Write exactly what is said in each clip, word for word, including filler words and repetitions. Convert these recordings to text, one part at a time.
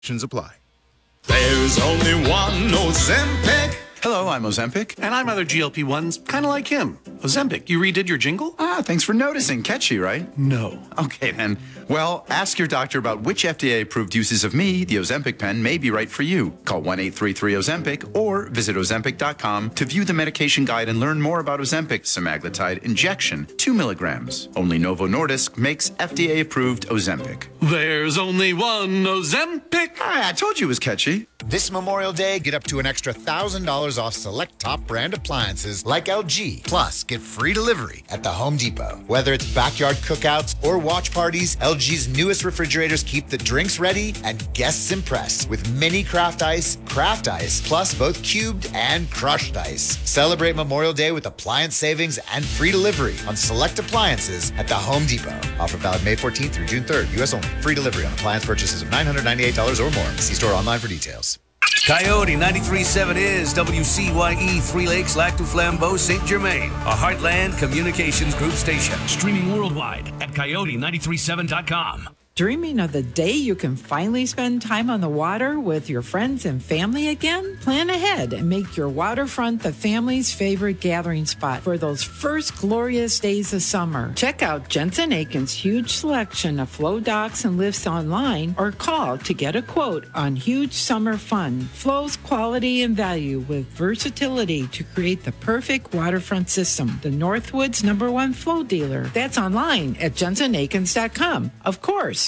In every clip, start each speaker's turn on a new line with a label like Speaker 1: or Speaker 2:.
Speaker 1: Conditions apply.
Speaker 2: There's only one Ozempic.
Speaker 3: Hello, I'm Ozempic.
Speaker 4: And I'm other G L P ones, kind of like him. Ozempic, you redid your jingle?
Speaker 3: Ah, thanks for noticing. Catchy, right?
Speaker 4: No.
Speaker 3: Okay, then. Well, ask your doctor about which F D A-approved uses of me, the Ozempic pen, may be right for you. Call one eight three three Ozempic or visit Ozempic dot com to view the medication guide and learn more about Ozempic semaglutide injection, two milligrams. Only Novo Nordisk makes F D A-approved Ozempic.
Speaker 4: There's only one Ozempic.
Speaker 3: Ah, I told you it was catchy.
Speaker 2: This Memorial Day, get up to an extra one thousand dollars off select top brand appliances like L G. Plus, get free delivery at the Home Depot. Whether it's backyard cookouts or watch parties, L G's newest refrigerators keep the drinks ready and guests impressed with mini craft ice, craft ice, plus both cubed and crushed ice. Celebrate Memorial Day with appliance savings and free delivery on select appliances at the Home Depot. Offer valid May fourteenth through June third. U S only. Free delivery on appliance purchases of nine hundred ninety-eight dollars or more. See store online for details.
Speaker 5: Coyote ninety-three point seven is W C Y E Three Lakes, Lac du Flambeau, Saint Germain, a Heartland Communications Group station. Streaming worldwide at coyote nine three seven dot com.
Speaker 6: Dreaming of the day you can finally spend time on the water with your friends and family again? Plan ahead and make your waterfront the family's favorite gathering spot for those first glorious days of summer. Check out Jensen Aiken's huge selection of flow docks and lifts online or call to get a quote on huge summer fun. Flow's quality and value with versatility to create the perfect waterfront system. The Northwoods number one flow dealer. That's online at jensen aikens dot com. Of course.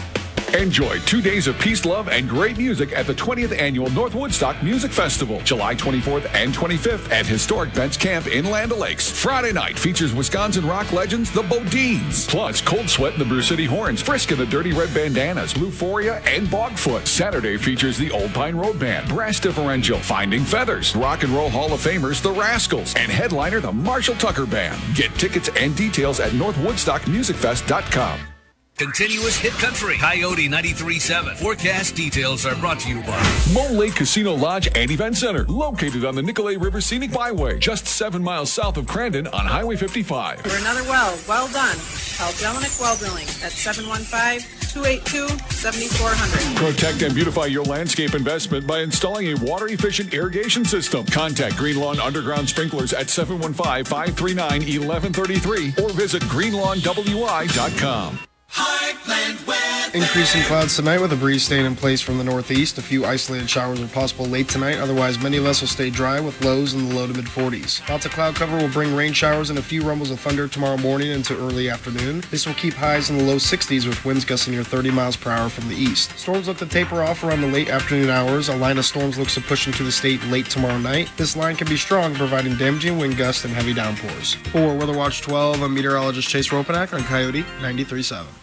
Speaker 7: Enjoy two days of peace, love, and great music at the twentieth Annual North Woodstock Music Festival, July twenty-fourth and twenty-fifth at historic Bents Camp in Land O'Lakes. Friday night features Wisconsin rock legends, the Bodines, plus Cold Sweat and the Brew City Horns, Frisk and the Dirty Red Bandanas, Luforia, and Bogfoot. Saturday features the Old Pine Road Band, Brass Differential, Finding Feathers, Rock and Roll Hall of Famers, the Rascals, and headliner, the Marshall Tucker Band. Get tickets and details at north woodstock music fest dot com.
Speaker 5: Continuous hit country. Coyote ninety-three point seven. Forecast details are brought to you by
Speaker 7: Mole Lake Casino Lodge and Event Center, located on the Nicolay River Scenic Byway, just seven miles south of Crandon on Highway fifty-five.
Speaker 8: For another well, well done. Call Jelinek Well Drilling at seven one five, two eight two, seven four zero zero.
Speaker 7: Protect and beautify your landscape investment by installing a water-efficient irrigation system. Contact Green Lawn Underground Sprinklers at seven one five, five three nine, one one three three or visit green lawn w i dot com.
Speaker 9: Heartland weather. Increasing clouds tonight with a breeze staying in place from the northeast. A few isolated showers are possible late tonight. Otherwise, many of us will stay dry with lows in the low to mid forties. Lots of cloud cover will bring rain showers and a few rumbles of thunder tomorrow morning into early afternoon. This will keep highs in the low sixties with winds gusting near thirty miles per hour from the east. Storms look to taper off around the late afternoon hours. A line of storms looks to push into the state late tomorrow night. This line can be strong, providing damaging wind gusts and heavy downpours. For Weather Watch twelve, I'm meteorologist Chase Ropanak on Coyote ninety-three point seven.